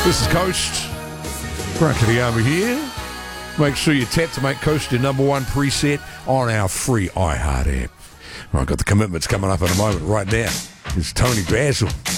This is Coast. Grant Kiriyama here. Make sure you tap to make Coast your number one preset on our free iHeart app. I've got the commitments coming up in a moment. Right now, it's Tony Basil.